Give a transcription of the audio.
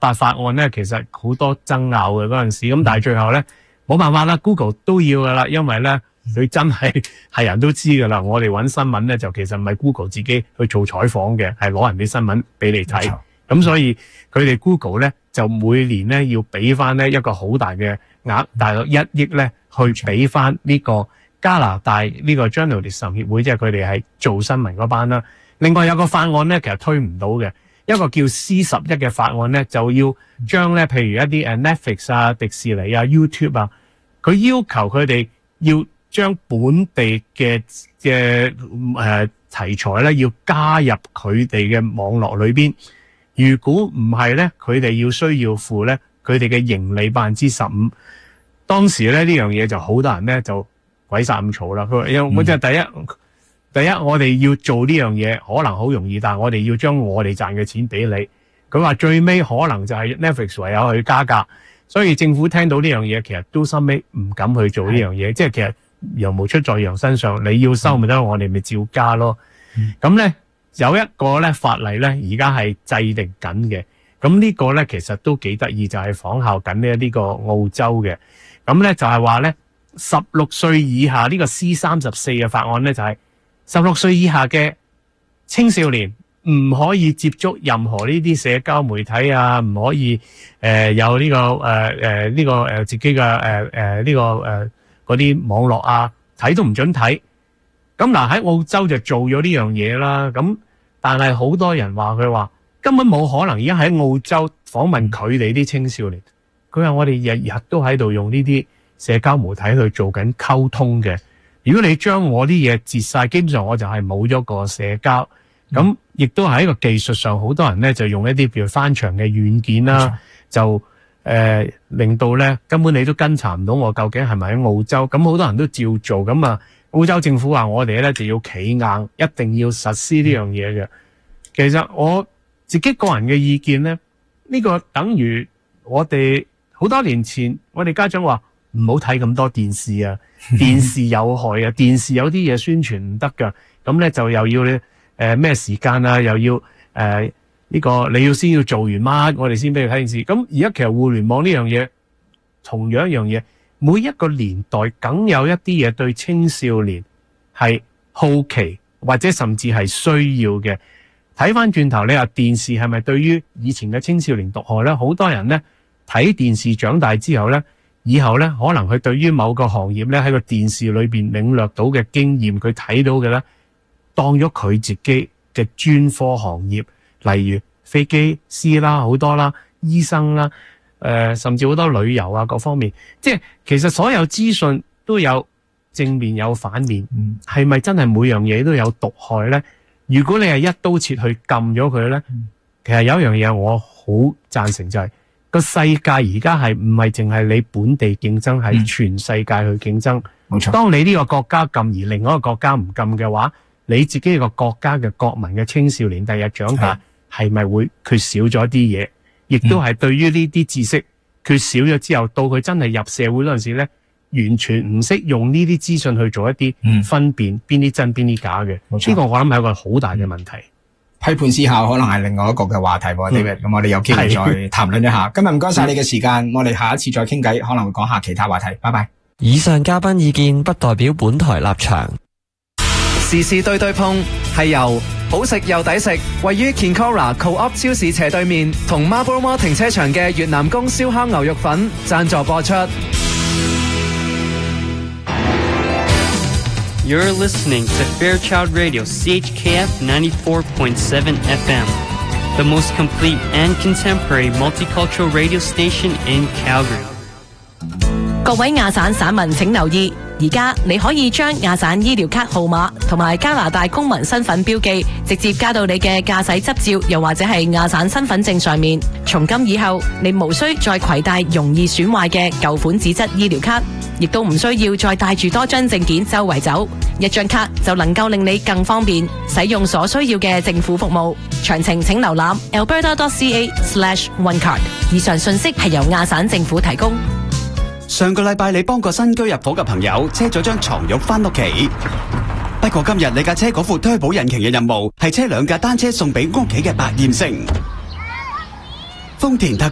8法案咧，其實好多爭拗嘅嗰陣時，咁但係最後咧冇辦法啦 ，Google 都要噶啦，因為咧佢真係人都知噶啦，我哋揾新聞咧就其實唔係 Google 自己去做採訪嘅，係攞人啲新聞俾你睇，咁所以佢哋 Google 咧就每年咧要俾翻呢一個好大嘅額，大約1億咧去俾翻呢個加拿大呢個 Journalism 協會，即係佢哋係做新聞嗰班啦。另外有個法案咧，其實推唔到嘅，一個叫 C11嘅法案咧，就要將咧，譬如一啲Netflix 啊、迪士尼啊、YouTube 啊，佢要求佢哋要將本地嘅題材咧，要加入佢哋嘅網絡裏邊。如果唔係咧，佢哋要需要付咧佢哋嘅盈利15%。當時咧呢樣嘢就好多人咧就鬼殺咁嘈啦。佢話因為我即係第一，我哋要做呢樣嘢可能好容易，但係我哋要將我哋賺嘅錢俾你。佢話最尾可能就係 Netflix 唯有去加價，所以政府聽到呢樣嘢，其實都收尾唔敢去做呢樣嘢。即係其實羊毛出在羊身上，你要收咪得，我哋咪照加咯。咁咧有一個咧法例咧，而家係制定緊嘅。咁呢個咧其實都幾得意，就係仿效緊呢個澳洲嘅。咁咧就係話咧16歲以下呢個 C34嘅法案咧就係16歲以下嘅青少年唔可以接觸任何呢啲社交媒體啊，唔可以有呢個自己嘅嗰啲網絡啊，睇都唔准睇。咁嗱喺澳洲就做咗呢樣嘢啦。咁但係好多人話佢話根本冇可能，而家喺澳洲訪問佢哋啲青少年，佢話我哋日日都喺度用呢啲社交媒體去做緊溝通嘅。如果你將我啲嘢截晒，基本上我就係冇咗個社交。咁亦都喺一個技術上，好多人咧就用一啲譬如翻牆嘅軟件啦，就令到咧根本你都跟查唔到我究竟係咪喺澳洲。咁好多人都照做。咁啊，澳洲政府話我哋咧就要企硬，一定要實施呢樣嘢嘅。其實我自己個人嘅意見咧，呢個等於我哋好多年前我哋家長話唔好睇咁多電視啊，電視有害啊，電視有啲嘢宣傳唔得噶。咁咧就又要咩時間啊，又要呢個你要先要做完乜，我哋先俾佢睇電視。咁而家其實互聯網呢樣嘢同樣一樣嘢，每一個年代梗有一啲嘢對青少年係好奇或者甚至係需要嘅。睇翻轉頭，你話電視係咪對於以前嘅青少年毒害咧？好多人咧睇電視長大之後咧，以後咧可能佢對於某個行業咧喺個電視裏邊領略到嘅經驗，佢睇到嘅咧，當咗佢自己嘅專科行業，例如飛機師啦，好多啦，醫生啦，甚至好多旅遊啊各方面，即係其實所有資訊都有正面有反面，係咪真係每樣嘢都有毒害咧？如果你係一刀切去禁咗佢咧，其實有一樣嘢我好贊成，就係個世界而家係唔係淨係你本地競爭，係全世界去競爭。冇錯。當你呢個國家禁而另外一個國家唔禁嘅話，你自己個國家嘅國民嘅青少年第日長大係咪會缺少咗啲嘢？亦都係對於呢啲知識缺少咗之後，到佢真係入社會嗰陣時咧，完全唔識用呢啲資訊去做一啲分辨邊啲真邊啲假嘅。呢個我諗係一個好大嘅問題。 批判思考可能係另外一個嘅話題喎，David。咁我哋有機會再談論一下。今日唔該晒你嘅時間，我哋下一次再傾偈，可能會講下其他話題。拜拜。 以上嘉賓意見不代表本台立場。 時事對對碰係由好食又抵食，位於 Kinkora Co-op 超市斜對面同 Marlborough Mall 停車場嘅越南宮燒烤牛肉粉贊助播出。 You're listening to Fairchild Radio CHKF 94.7 FM, the most complete and contemporary multicultural radio station in Calgary. 各位亞省省民請留意，而家你可以將亞省醫療卡號碼同埋加拿大公民身份標記直接加到你嘅駕駛執照，又或者係亞省身份證上面。從今以後，你無需再攜帶容易損壞嘅舊款紙質醫療卡，亦都唔需要再帶住多張證件周圍走，一張卡就能夠令你更方便使用所需要嘅政府服務。詳情請瀏覽 alberta.ca/onecard。以上信息係由亞省政府提供。 上個禮拜你幫個新居入伙嘅朋友車咗張床褥返屋企，不過今日你架車嗰副turbo引擎嘅任務係車兩架單車送俾屋企嘅百厭星。豐田特